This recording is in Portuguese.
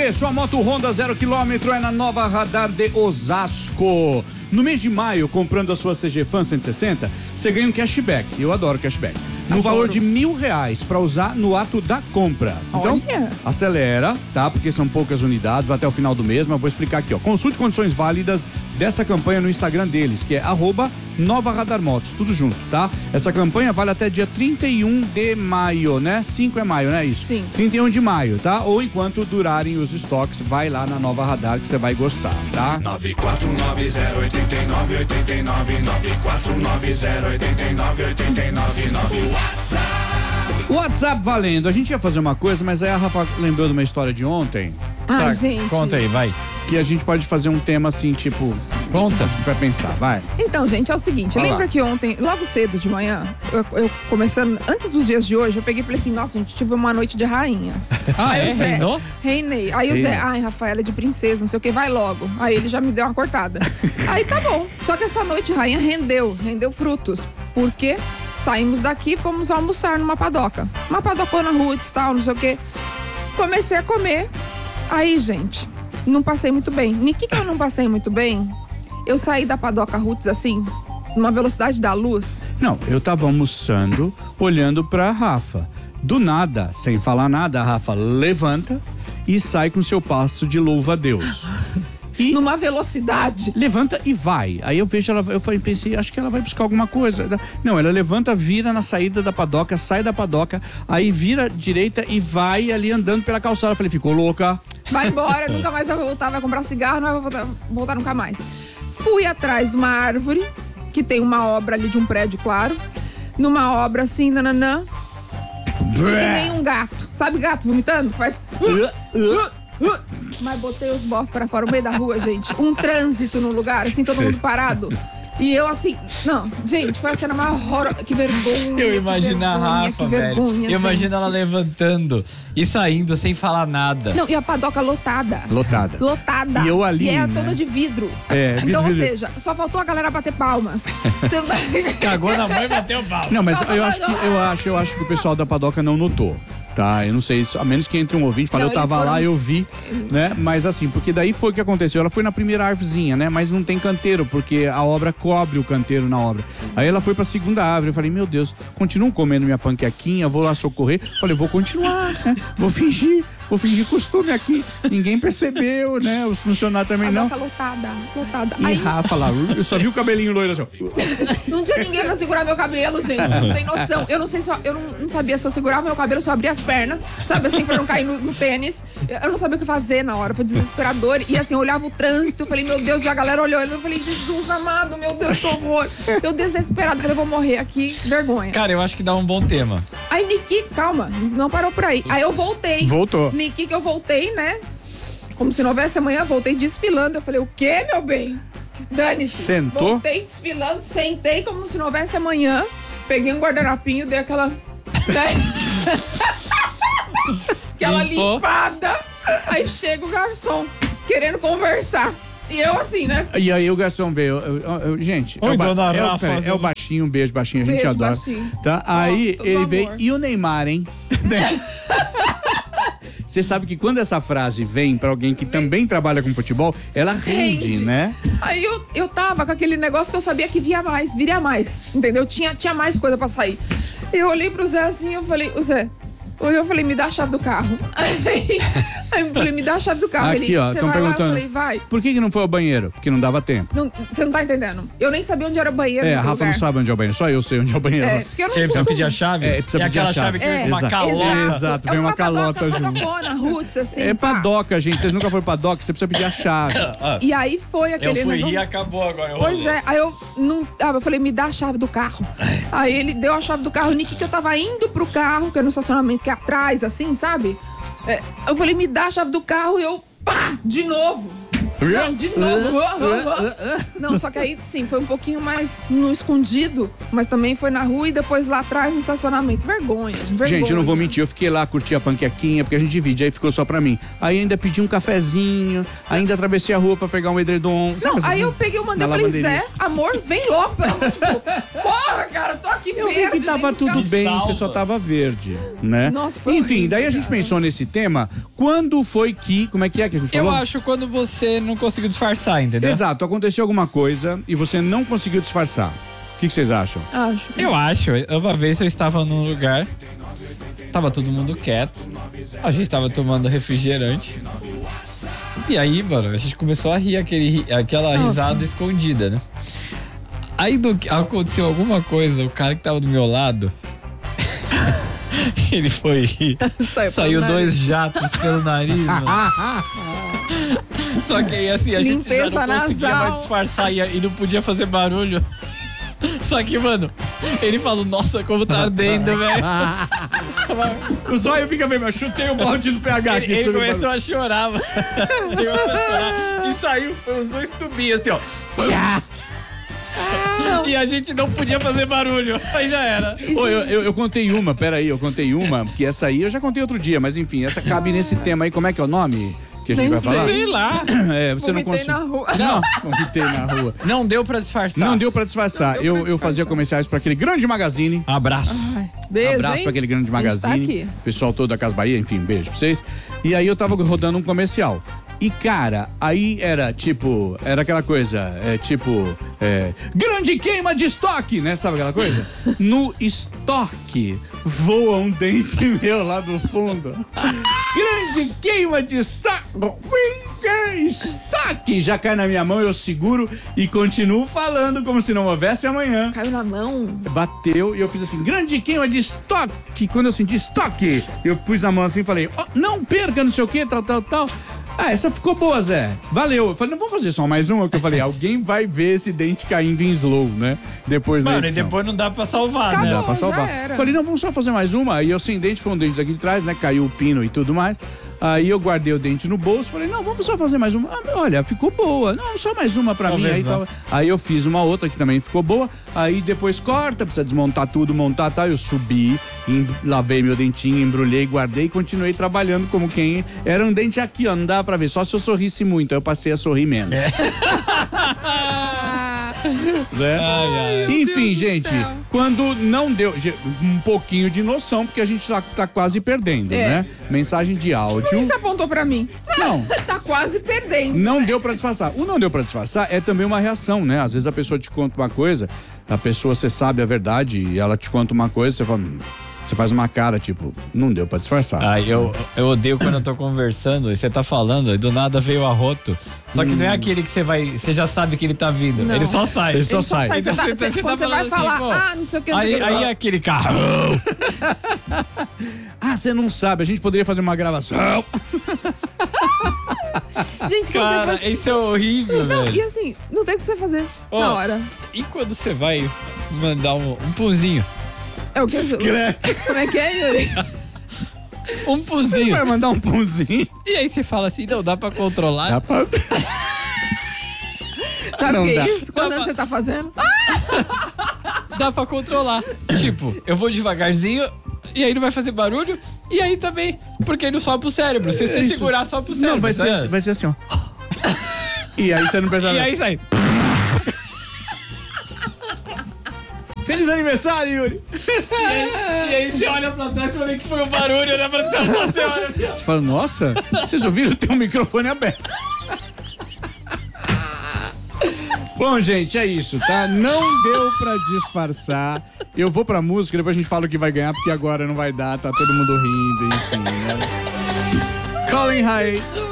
você, sua moto Honda 0 km é na Nova Radar de Osasco. No mês de maio, comprando a sua CG Fan 160, você ganha um cashback. Eu adoro cashback. No valor de R$1.000 para usar no ato da compra. Então, acelera, tá? Porque são poucas unidades, vai até o final do mês, mas vou explicar aqui, ó. Consulte condições válidas dessa campanha no Instagram deles, que é @Nova Radar Motos, tudo junto, tá? Essa campanha vale até dia 31 de maio, né? 5 é maio, né? Isso. Sim. 31 de maio, tá? Ou enquanto durarem os estoques, vai lá na Nova Radar que você vai gostar, tá? 94908989 94908989 WhatsApp valendo. A gente ia fazer uma coisa, mas aí a Rafa lembrou de uma história de ontem. Ai, gente. Conta aí, vai. Que a gente pode fazer um tema assim, tipo... Conta. A gente vai pensar, vai. Então, gente, é o seguinte, Vai lembra lá. que ontem, logo cedo de manhã, eu começando, antes dos dias de hoje, eu peguei e falei assim, nossa, gente, tive uma noite de rainha. Aí o Zé reinou? Reinei. Aí o Zé, ai, Rafaela, é de princesa, não sei o que, vai logo. Aí ele já me deu uma cortada. Aí tá bom. Só que essa noite de rainha rendeu frutos. Por quê? Saímos daqui e fomos almoçar numa padoca. Uma padocona roots, tal, não sei o que. Comecei a comer. Aí, gente, não passei muito bem. Nem que eu não passei muito bem? Eu saí da padoca roots assim, numa velocidade da luz. Não, eu tava almoçando, olhando pra Rafa. Do nada, sem falar nada, a Rafa levanta e sai com seu passo de louva a Deus. E numa velocidade. levanta e vai. Aí eu vejo ela, pensei, acho que ela vai buscar alguma coisa. Não, ela levanta, vira na saída da padoca, sai da padoca, aí vira direita e vai ali andando pela calçada. Eu falei, ficou louca. Vai embora, nunca mais vai voltar, vai comprar cigarro, não vai voltar nunca mais. Fui atrás de uma árvore, que tem uma obra ali de um prédio, claro. Numa obra assim, nananã. E que nem um gato. Sabe gato vomitando? Faz... Mas botei os bofs pra fora, no meio da rua, gente. Um trânsito no lugar, assim, todo mundo parado. E eu assim, não, gente, foi a cena mais horrorosa. Que vergonha. Eu imagino a Rafa, velho. Eu imagino ela levantando e saindo sem falar nada. Não, e a padoca lotada. Lotada. Lotada. E eu ali, E é né? toda de vidro. É, então, vidro. ou seja, só faltou a galera bater palmas. Você não tá... Cagou na mãe e bateu o pau. Não, mas eu acho que o pessoal da padoca não notou. Tá, eu não sei, a menos que entre um ouvinte, fala, eu tava lá, eu vi, né? Mas assim, porque daí foi o que aconteceu. Ela foi na primeira árvorezinha, né? Mas não tem canteiro, porque a obra cobre o canteiro na obra. Aí ela foi pra segunda árvore. Eu falei, meu Deus, continuam comendo minha panquequinha, vou lá socorrer. Falei, vou continuar, né? Vou fingir costume aqui. Ninguém percebeu, né? Os funcionários também não. Lotada. E Aí, Rafa lá, eu só vi o cabelinho loiro assim. não tinha ninguém pra segurar meu cabelo, gente. Vocês não tem noção. Eu não sei se eu não sabia se eu segurava meu cabelo, se eu abria as pernas, sabe assim, pra não cair no tênis. Eu não sabia o que fazer na hora, foi desesperador. E assim, eu olhava o trânsito, eu falei, meu Deus, e a galera olhou. Eu falei, Jesus amado, meu Deus, que horror. Eu desesperado, falei, vou morrer aqui, vergonha. Cara, eu acho que dá um bom tema. Aí, Niki, calma, não parou por aí. Aí eu voltei. Voltou. Niki, que eu voltei, né? Como se não houvesse amanhã, voltei desfilando. Eu falei, o quê, meu bem? Dane-se. Sentou? Voltei desfilando, sentei como se não houvesse amanhã. Peguei um guardanapinho, dei aquela... aquela Limpou. limpada. Aí chega o garçom, querendo conversar. E eu assim, né? E aí o garçom veio, gente, Oi, dona Rafa, é o baixinho, um beijo baixinho, a gente Beijo, adora. baixinho. Tá? Aí todo ele amor. veio, e o Neymar, hein? Você sabe que quando essa frase vem pra alguém que também trabalha com futebol, ela rende, né? Aí eu tava com aquele negócio que eu sabia que viria mais, entendeu? Tinha mais coisa pra sair. Eu olhei pro Zé assim, eu falei, o Zé... Eu falei, me dá a chave do carro. Aí eu falei, me dá a chave do carro. Aqui, ó, estão perguntando. Eu falei, vai. Por que não foi ao banheiro? Porque não dava tempo. Você não tá entendendo. Eu nem sabia onde era o banheiro. A Rafa não sabe onde é o banheiro, só eu sei onde é o banheiro. Porque eu não Você precisa costumo... pedir a chave? Precisa pedir a aquela chave. que vem com uma Exato. calota. Exato, vem uma calota junto. Padocona, roots, assim. É pá. padoca, gente. Vocês nunca foram padoca, você precisa pedir a chave. E aí foi aquele Eu fui negócio... rir e acabou agora. Pois é, aí eu não. Eu falei, me dá a chave do carro. Aí ele deu a chave do carro, o Nick, que eu tava indo pro carro, que é no estacionamento que é atrás, assim, sabe? Eu falei, me dá a chave do carro e eu, pá, de novo. Não, de novo. Não, só que aí, sim, foi um pouquinho mais no escondido, mas também foi na rua e depois lá atrás no estacionamento. Vergonha. Gente, eu não vou mentir, eu fiquei lá, curti a panquequinha, porque a gente divide, aí ficou só pra mim. Aí ainda pedi um cafezinho, ainda atravessei a rua pra pegar um edredom. Não, aí eu peguei, mandei, eu falei, Zé, amor, vem logo. Porra, cara, eu tô aqui verde. Eu vi que tava tudo bem, você só tava verde, né? Nossa, foi Enfim, horrível, daí a gente pensou nesse tema, quando foi que, como é que a gente falou? Eu acho quando você não conseguiu disfarçar, entendeu? Exato, aconteceu alguma coisa e você não conseguiu disfarçar. O que vocês acham? Acho. Eu acho. Uma vez eu estava num lugar, tava todo mundo quieto, a gente tava tomando refrigerante. E aí, mano, a gente começou a rir aquela risada escondida, né? Aí aconteceu alguma coisa, o cara que tava do meu lado, ele foi rir, saiu 2 jatos pelo nariz, mano. Só que aí assim, a gente já não conseguia mais disfarçar e não podia fazer barulho. Só que, mano, ele falou, nossa, como tá ardendo, velho. O zóio fica bem, mas chutei o balde do PH aqui. Ele começou a chorar, mano. E saiu, foi os 2 tubinhos assim, ó. E a gente não podia fazer barulho. Aí já era. Eu contei uma, que essa aí eu já contei outro dia, mas enfim, essa cabe nesse tema aí. Como é que é o nome que a gente vai falar? Sei lá. Você não conseguiu. Na rua. Não, vomitei na rua. Não deu pra disfarçar. Não deu pra disfarçar. Eu fazia comerciais pra aquele grande magazine. Abraço. Beijo, Abraço hein? pra aquele grande magazine. Tá pessoal todo da Casa Bahia, enfim, beijo pra vocês. E aí eu tava rodando um comercial. E, cara, aí era aquela coisa, grande queima de estoque, né? Sabe aquela coisa? No estoque voa um dente meu lá do fundo. Grande queima de estoque. Estoque! Já cai na minha mão, eu seguro e continuo falando como se não houvesse amanhã. Caiu na mão. Bateu e eu fiz assim, grande queima de estoque. Quando eu senti estoque, eu pus a mão assim e falei, não perca, não sei o que, tal. Ah, essa ficou boa, Zé. Valeu. Eu falei, não vamos fazer só mais uma? Porque eu falei, alguém vai ver esse dente caindo em slow, né? Depois da edição. Mano, e depois não dá pra salvar, né? Não dá pra salvar. Falei, não, vamos só fazer mais uma. Aí eu sem dente, foi um dente daqui de trás, né? Caiu o pino e tudo mais. Aí eu guardei o dente no bolso, falei, não, vamos só fazer mais uma. Olha, ficou boa. Não, só mais uma pra mim. Aí eu fiz uma outra que também ficou boa. Aí depois corta, precisa desmontar tudo, montar, tá? Eu subi, lavei meu dentinho, embrulhei, guardei e continuei trabalhando como quem... Era um dente aqui, ó, não dá pra ver. Só se eu sorrisse muito, eu passei a sorrir menos. Né? Enfim, gente, quando não deu um pouquinho de noção, porque a gente tá quase perdendo, né? Mensagem de áudio. Por que você apontou pra mim? Não. Tá quase perdendo. Não deu pra disfarçar. O não deu pra disfarçar é também uma reação, né? Às vezes a pessoa te conta uma coisa, você sabe a verdade e ela te conta uma coisa, você fala... Você faz uma cara, tipo, não deu pra disfarçar. Eu odeio quando eu tô conversando e você tá falando e do nada veio o arroto. Só que não é aquele que você já sabe que ele tá vindo. Não. Ele só sai. Ele só sai. Quando você vai falar, não sei o que, não sei o que. Aí aquele carro. Você não sabe, a gente poderia fazer uma gravação. Gente, cara, isso é horrível, velho. E assim, não tem o que você fazer na hora. E quando você vai mandar um punzinho? É o que? Como é que é, Yuri? Um punzinho. Você vai mandar um punzinho? E aí você fala assim, não dá pra controlar. Dá pra... Sabe o que é isso? Quando você tá fazendo? Dá pra controlar. Tipo, eu vou devagarzinho e aí não vai fazer barulho. E aí também, porque ele não sobe pro cérebro. Se você segurar, sobe pro cérebro. Não, vai ser assim, ó. E aí você não pensa nada. E aí sai. Feliz aniversário, Yuri! E aí você olha pra trás e vê que foi o barulho, né? Pra você olha. Você fala, nossa, vocês ouviram? Tem um microfone aberto. Bom, gente, é isso, tá? Não deu pra disfarçar. Eu vou pra música, depois a gente fala o que vai ganhar, porque agora não vai dar, tá todo mundo rindo, enfim, né? Colin Hay.